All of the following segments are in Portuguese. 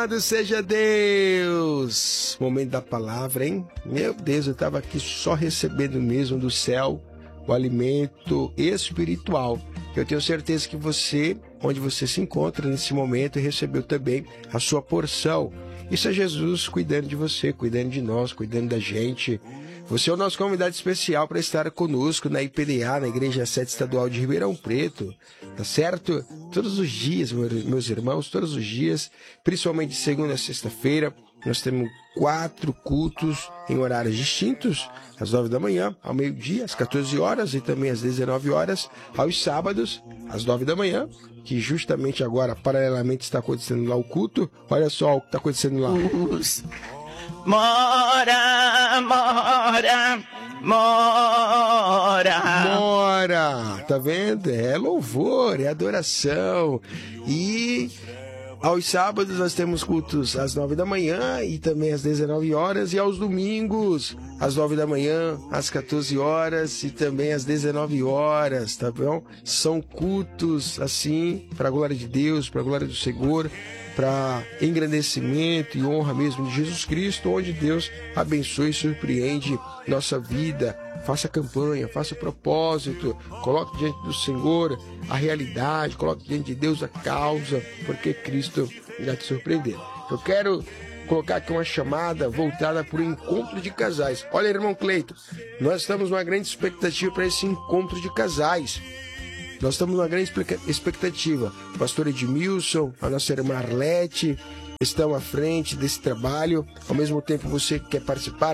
Louvado seja Deus! Momento da palavra, hein? Meu Deus, eu estava aqui só recebendo mesmo do céu o alimento espiritual. Eu tenho certeza que você, onde você se encontra nesse momento, recebeu também a sua porção. Isso é Jesus cuidando de você, cuidando de nós, cuidando da gente. Você é o nosso convidado especial para estar conosco na IPDA, na Igreja Sede Estadual de Ribeirão Preto, tá certo? Todos os dias, meus irmãos, todos os dias, principalmente de segunda a sexta-feira, nós temos 4 cultos em horários distintos, às 9 da manhã, ao meio-dia, às 14 horas e também às 19 horas, aos sábados, às 9 da manhã, que justamente agora, paralelamente, está acontecendo lá o culto. Olha só o que está acontecendo lá. Mora, mora, mora. Mora, tá vendo? É louvor, é adoração. E aos sábados nós temos cultos às 9 da manhã e também às 19 horas. E aos domingos, às 9 da manhã, às 14 horas e também às 19 horas, tá bom? São cultos, assim, para a glória de Deus, para a glória do Senhor, para engrandecimento e honra mesmo de Jesus Cristo, onde Deus abençoe e surpreende nossa vida. Faça campanha, faça propósito, coloque diante do Senhor a realidade, coloque diante de Deus a causa, porque Cristo irá te surpreender. Eu quero colocar aqui uma chamada voltada para o encontro de casais. Olha, irmão Cleito, nós estamos numa grande expectativa para esse encontro de casais. Nós estamos numa grande expectativa. O pastor Edmilson, a nossa irmã Arlete estão à frente desse trabalho. Ao mesmo tempo, você quer participar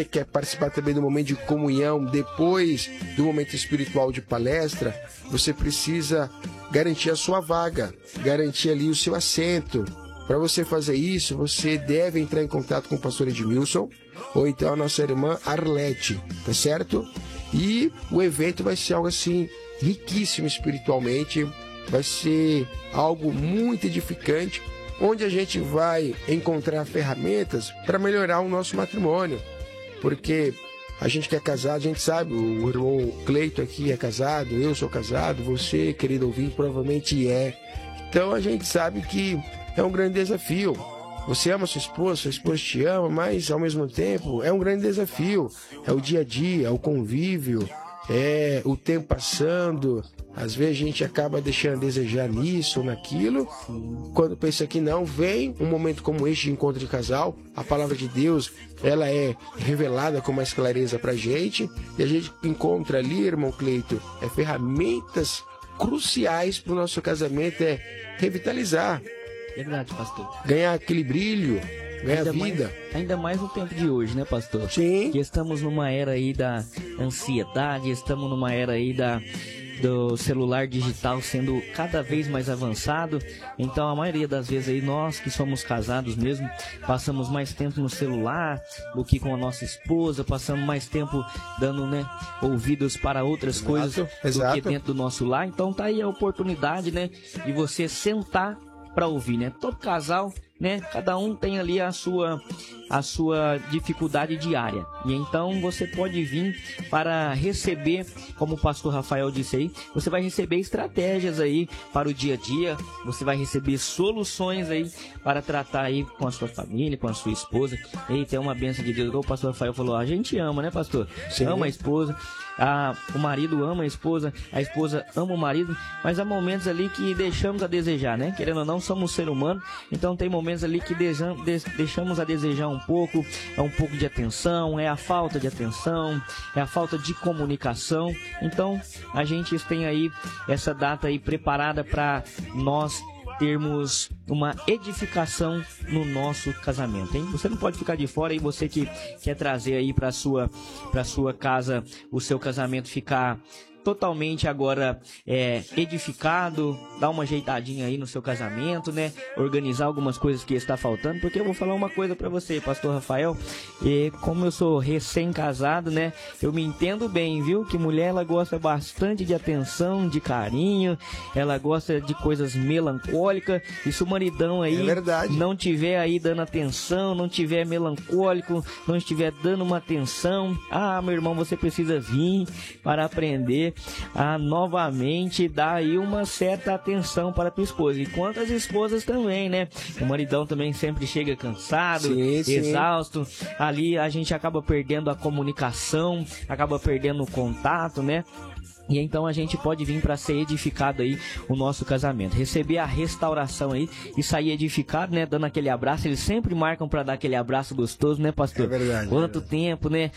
também do momento de comunhão, depois do momento espiritual de palestra, você precisa garantir a sua vaga, garantir ali o seu assento. Para você fazer isso, você deve entrar em contato com o pastor Edmilson ou então a nossa irmã Arlete, tá certo? E o evento vai ser algo assim riquíssimo espiritualmente, vai ser algo muito edificante, onde a gente vai encontrar ferramentas para melhorar o nosso matrimônio, porque a gente que é casado, a gente sabe, o irmão Cleito aqui é casado, eu sou casado, você, querido ouvinte, provavelmente é. Então a gente sabe que é um grande desafio. Você ama sua esposa te ama, mas ao mesmo tempo é um grande desafio. É o dia a dia, é o convívio, é o tempo passando. Às vezes a gente acaba deixando a desejar nisso ou naquilo. Quando pensa que não, vem um momento como este de encontro de casal. A palavra de Deus, ela é revelada com mais clareza pra gente. E a gente encontra ali, irmão Cleito, ferramentas cruciais para o nosso casamento, revitalizar. Verdade, pastor. Ganhar aquele brilho, ganhar vida. Ainda mais no tempo de hoje, né, pastor? Sim. Que estamos numa era aí da ansiedade, estamos numa era aí do celular digital sendo cada vez mais avançado. Então a maioria das vezes aí nós que somos casados mesmo passamos mais tempo no celular do que com a nossa esposa, passamos mais tempo dando, né, ouvidos para outras coisas do que dentro do nosso lar. Então tá aí a oportunidade, né, de você sentar para ouvir, né? Todo casal, né? Cada um tem ali a sua dificuldade diária. E então você pode vir para receber, como o pastor Rafael disse aí, você vai receber estratégias aí para o dia a dia, você vai receber soluções aí para tratar aí com a sua família, com a sua esposa. Eita, é uma bênção de Deus. O pastor Rafael falou, a gente ama, né, pastor? Sim. Ama a esposa. O marido ama a esposa ama o marido, mas há momentos ali que deixamos a desejar, né? Querendo ou não, somos ser humano, então tem momentos ali que deixamos a desejar um pouco de atenção, é a falta de atenção, é a falta de comunicação. Então a gente tem aí essa data aí preparada para nós termos uma edificação no nosso casamento, hein? Você não pode ficar de fora, e você que quer trazer aí para sua casa o seu casamento ficar totalmente agora edificado, dar uma ajeitadinha aí no seu casamento, né? Organizar algumas coisas que está faltando, porque eu vou falar uma coisa para você, pastor Rafael, e como eu sou recém-casado, né? Eu me entendo bem, viu? Que mulher, ela gosta bastante de atenção, de carinho, ela gosta de coisas melancólicas, e se o maridão aí não tiver aí dando atenção, não tiver melancólico, não estiver dando uma atenção, meu irmão, você precisa vir para aprender a novamente dar aí uma certa atenção para a tua esposa. E quanto às esposas também, né? O maridão também sempre chega cansado, exausto. Ali a gente acaba perdendo a comunicação, acaba perdendo o contato, né? E então a gente pode vir para ser edificado aí o nosso casamento, receber a restauração aí e sair edificado, né, dando aquele abraço. Eles sempre marcam para dar aquele abraço gostoso, né, pastor? É verdade. Quanto tempo, né?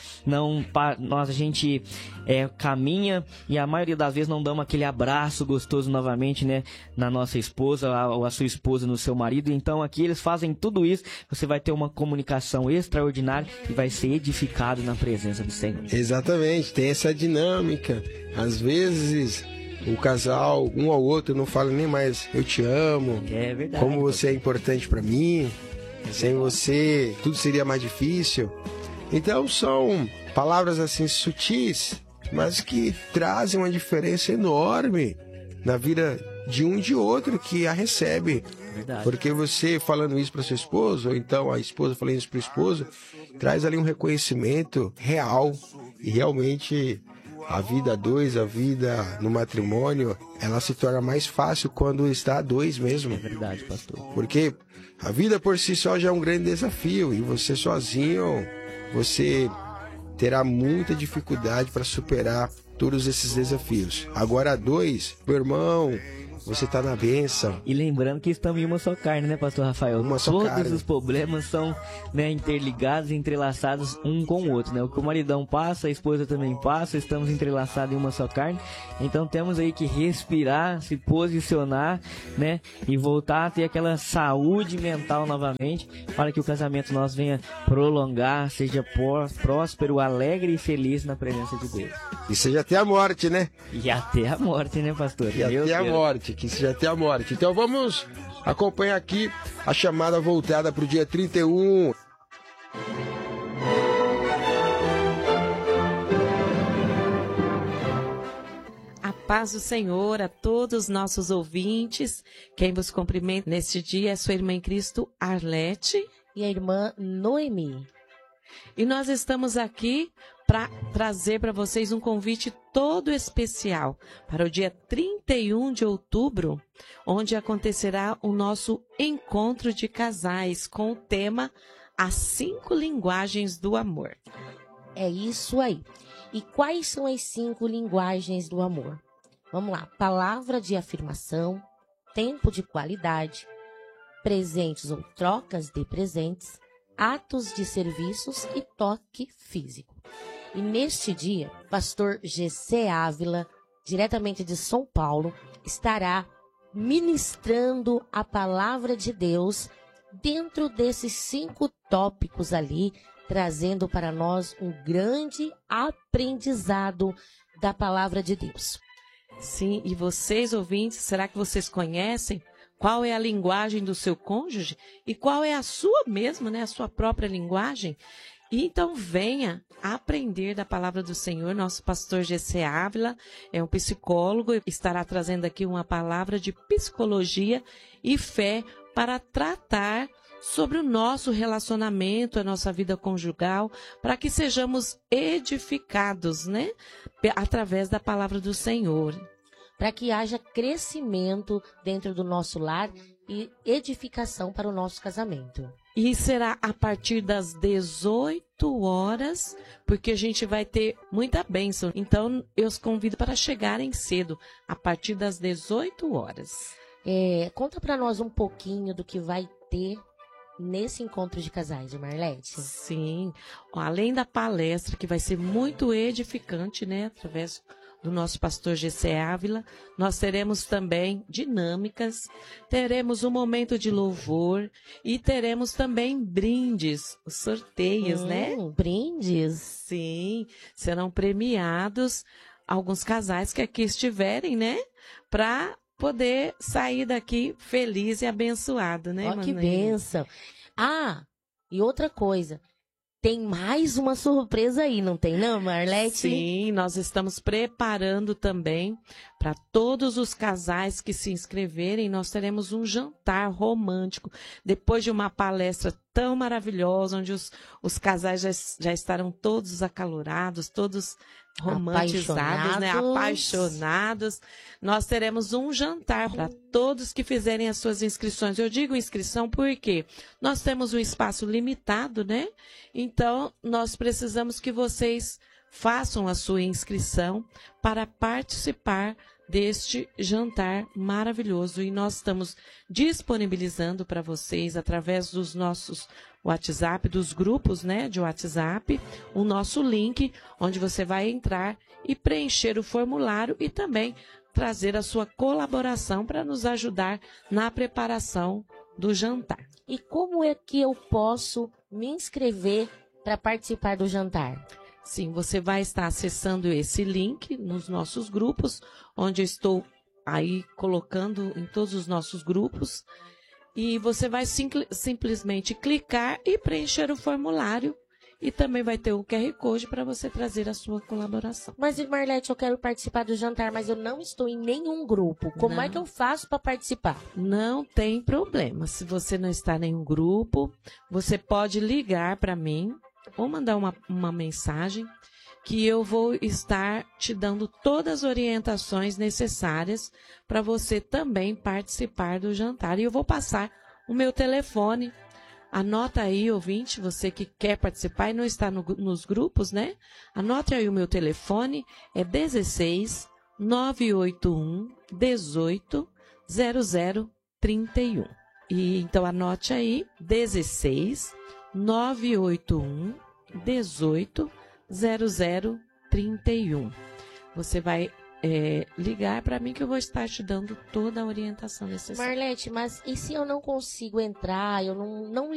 A gente caminha e a maioria das vezes não damos aquele abraço gostoso novamente, né, na nossa esposa ou a sua esposa no seu marido. Então aqui eles fazem tudo isso. Você vai ter uma comunicação extraordinária e vai ser edificado na presença do Senhor. Exatamente, tem essa dinâmica. Às vezes o casal, um ao outro, não fala nem mais eu te amo, é verdade, como você é importante para mim, sem você tudo seria mais difícil. Então são palavras assim sutis, mas que trazem uma diferença enorme na vida de um e de outro que a recebe. Verdade. Porque você falando isso para sua esposa, ou então a esposa falando isso para o esposo, traz ali um reconhecimento real e realmente a vida a dois, a vida no matrimônio, ela se torna mais fácil quando está a dois mesmo. É verdade, pastor. Porque a vida por si só já é um grande desafio e você sozinho, você terá muita dificuldade para superar todos esses desafios. Agora a dois, meu irmão, você está na bênção. E lembrando que estamos em uma só carne, né, pastor Rafael? Todos os problemas são, né, interligados, entrelaçados um com o outro, né? O que o maridão passa, a esposa também passa, estamos entrelaçados em uma só carne. Então temos aí que respirar, se posicionar, né? E voltar a ter aquela saúde mental novamente, para que o casamento nosso venha prolongar, seja próspero, alegre e feliz na presença de Deus. E seja até a morte, né? E até a morte, né, pastor? E até a morte, que seja até a morte. Então vamos acompanhar aqui a chamada voltada para o dia 31. A paz do Senhor a todos os nossos ouvintes. Quem vos cumprimenta neste dia é sua irmã em Cristo, Arlete. E a irmã Noemi. E nós estamos aqui para trazer para vocês um convite todo especial para o dia 31 de outubro, onde acontecerá o nosso encontro de casais com o tema As 5 Linguagens do Amor. É isso aí. E quais são as 5 linguagens do amor? Vamos lá. Palavra de afirmação, tempo de qualidade, presentes ou trocas de presentes, atos de serviços e toque físico. E neste dia, pastor Gessé Ávila, diretamente de São Paulo, estará ministrando a palavra de Deus dentro desses 5 tópicos ali, trazendo para nós um grande aprendizado da palavra de Deus. Sim, e vocês ouvintes, será que vocês conhecem qual é a linguagem do seu cônjuge e qual é a sua mesmo, né, a sua própria linguagem? E então venha aprender da palavra do Senhor. Nosso pastor Gessé Ávila é um psicólogo e estará trazendo aqui uma palavra de psicologia e fé para tratar sobre o nosso relacionamento, a nossa vida conjugal, para que sejamos edificados, né, através da palavra do Senhor. Para que haja crescimento dentro do nosso lar e edificação para o nosso casamento. E será a partir das 18 horas, porque a gente vai ter muita bênção. Então, eu os convido para chegarem cedo, a partir das 18 horas. Conta para nós um pouquinho do que vai ter nesse encontro de casais, Marlete. Sim, além da palestra, que vai ser muito edificante, né, através do nosso pastor Gessé Ávila, nós teremos também dinâmicas, teremos um momento de louvor e teremos também brindes, os sorteios, né? Brindes? Sim, serão premiados alguns casais que aqui estiverem, né? Para poder sair daqui feliz e abençoado, né, Que bênção! Ah, e outra coisa, tem mais uma surpresa aí, não tem não, Marlete? Sim, nós estamos preparando também Para todos os casais que se inscreverem, nós teremos um jantar romântico, depois de uma palestra tão maravilhosa, onde os casais já estarão todos acalorados, todos romantizados, né? Apaixonados. Nós teremos um jantar para todos que fizerem as suas inscrições. Eu digo inscrição porque nós temos um espaço limitado, né? Então, nós precisamos que vocês façam a sua inscrição para participar deste jantar maravilhoso. E nós estamos disponibilizando para vocês, através dos nossos WhatsApp, dos grupos, né, de WhatsApp, o nosso link, onde você vai entrar e preencher o formulário e também trazer a sua colaboração para nos ajudar na preparação do jantar. E como é que eu posso me inscrever para participar do jantar? Sim, você vai estar acessando esse link nos nossos grupos, onde eu estou aí colocando em todos os nossos grupos. E você vai simplesmente clicar e preencher o formulário. E também vai ter o QR Code para você trazer a sua colaboração. Mas, Marlete, eu quero participar do jantar, mas eu não estou em nenhum grupo. Como é que eu faço para participar? Não tem problema. Se você não está em nenhum grupo, você pode ligar para mim ou mandar uma mensagem que eu vou estar te dando todas as orientações necessárias para você também participar do jantar. E eu vou passar o meu telefone. Anota aí, ouvinte, você que quer participar e não está nos grupos, né? Anote aí o meu telefone, é 16 981 18 0031. E então anote aí, 16 981 18 0031. Você vai ligar para mim que eu vou estar te dando toda a orientação necessária. Marlete, mas e se eu não consigo entrar, eu não